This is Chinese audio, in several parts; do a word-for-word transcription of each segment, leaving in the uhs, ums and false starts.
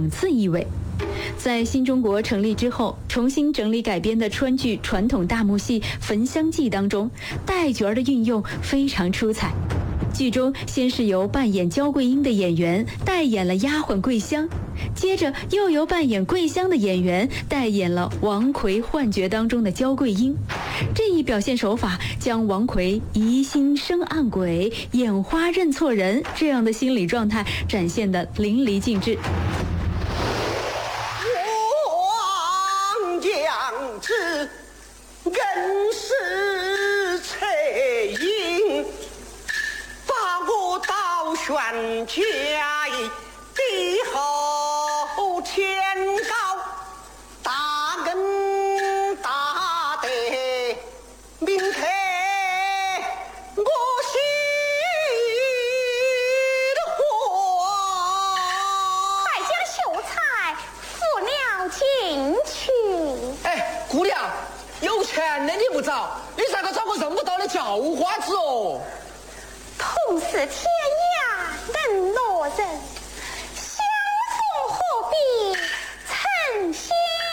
讽刺意味。在新中国成立之后，重新整理改编的川剧传统大幕戏《焚香记》当中，带角儿的运用非常出彩。剧中先是由扮演焦桂英的演员代演了丫鬟桂香，接着又由扮演桂香的演员代演了王奎幻觉当中的焦桂英。这一表现手法将王奎疑心生暗鬼、眼花认错人这样的心理状态展现得淋漓尽致。 王将之恩师翠英，把我倒悬家义，帝后天高，大恩大德，明天我心活。 快将秀才扶了进去。 哎，姑娘，有钱的你不找，你咋个找个认不到的叫花子哦？ 同是天涯沦落人，相逢何必曾相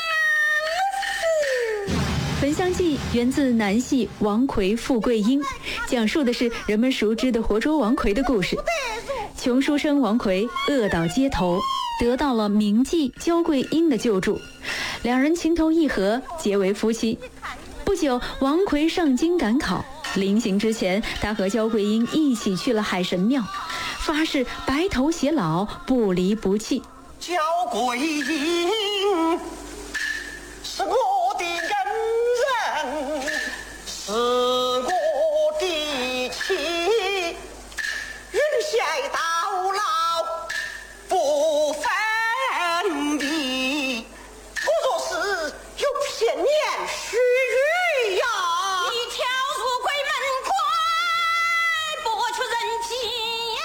识。 《焚香记》源自南戏《王奎负桂英》，讲述的是人们熟知的活捉王奎的故事。穷书生王奎饿倒街头，得到了名妓焦桂英的救助，两人情投意合，结为夫妻。不久，王奎上京赶考，临行之前，他和焦桂英一起去了海神庙，发誓白头偕老，不离不弃。 焦桂英是我的恩人，是我的妻，人偕到老不分离。我若是有偏言虚语呀， 你跳入鬼门关，拨出人家。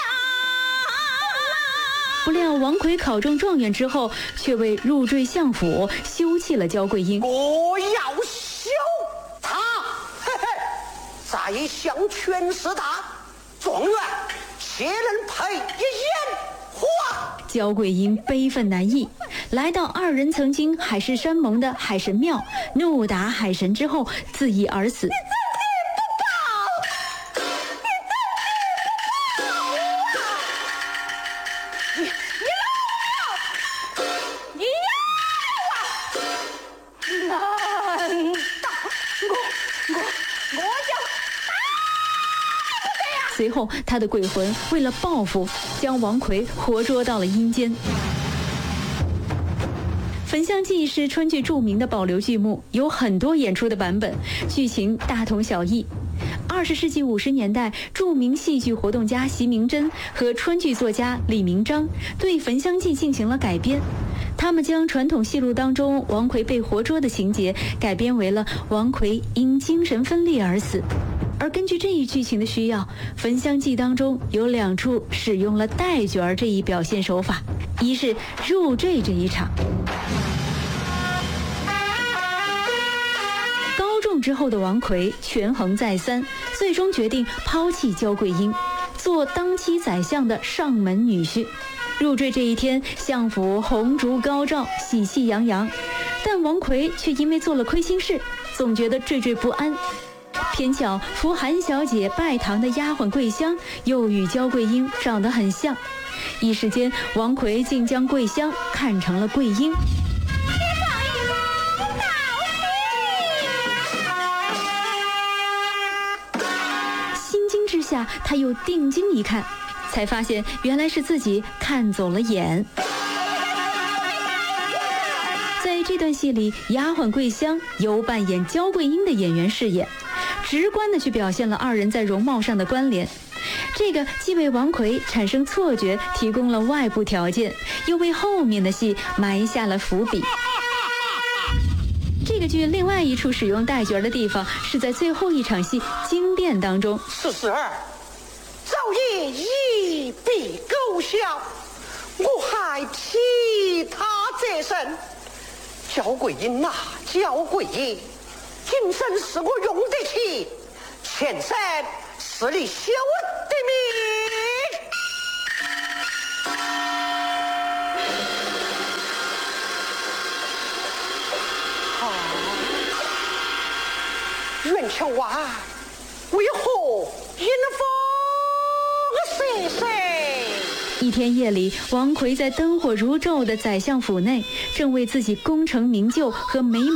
不料王奎考中状元之后，却为入赘相府，休弃了焦桂英。 我要休他，嘿嘿，再想权势大，状元且能配一言话。 焦桂英悲愤难抑，来到二人曾经海誓山盟的海神庙，怒打海神之后自缢而死。随后，他的鬼魂为了报复，将王奎活捉到了阴间。《焚香记》是川剧著名的保留剧目，有很多演出的版本，剧情大同小异。二十世纪五十年代，著名戏剧活动家席明珍和川剧作家李明章对《焚香记》进行了改编。他们将传统戏路当中王奎被活捉的情节改编为了王奎因精神分裂而死。而根据这一剧情的需要，《焚香记》当中有两处使用了带角儿这一表现手法，一是入赘这一场。高中之后的王奎权衡再三，最终决定抛弃焦桂英，做当期宰相的上门女婿。入赘这一天，相府红烛高照，喜气洋洋，但王奎却因为做了亏心事，总觉得惴惴不安。偏巧扶韩小姐拜堂的丫鬟桂香又与焦桂英长得很像，一时间王奎竟将桂香看成了桂英。心惊之下，他又定睛一看，才发现原来是自己看走了眼。在这段戏里，丫鬟桂香由扮演焦桂英的演员饰演，直观地去表现了二人在容貌上的关联。这个既为王奎产生错觉提供了外部条件，又为后面的戏埋下了伏笔。这个剧另外一处使用带角的地方是在最后一场戏惊变当中。 四十二，早已一笔勾销，我还替他这身。焦桂英呐，焦桂英，今生是我用得起，前生是你休的命。 袁乔外为何引风逝世？ 一天夜里，王奎在灯火如昼的宰相府内，正为自己功成名就和美满